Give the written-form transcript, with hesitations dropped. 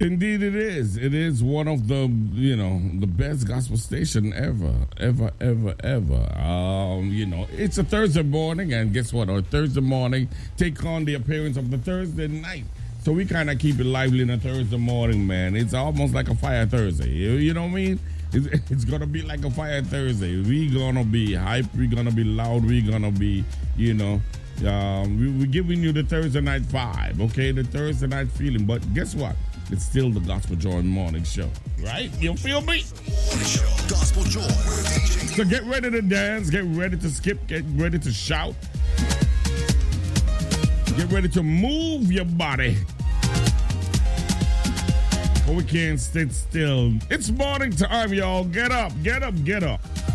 Indeed, it is. It is one of the, the best gospel station ever. It's a Thursday morning, and guess what? Our Thursday morning take on the appearance of the Thursday night. So we kind of keep it lively in a Thursday morning, man. It's almost like a Fire Thursday. You know what I mean? It's going to be like a Fire Thursday. We're going to be hype. We're going to be loud. We're going to be, we're giving you the Thursday night vibe, okay? The Thursday night feeling. But guess what? It's still the Gospel Joy Morning Show, right? You feel me? Gospel Joy. So get ready to dance. Get ready to skip. Get ready to shout. Get ready to move your body. But we can't sit still. It's morning time, y'all. Get up, get up, get up.